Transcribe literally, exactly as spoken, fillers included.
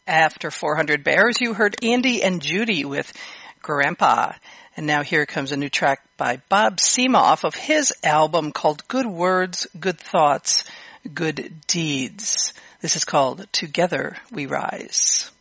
After four hundred Bears, you heard Andy and Judy with Grandpa. And now here comes a new track by Bob Seema off of his album called Good Words, Good Thoughts, Good Deeds. This is called Together We Rise.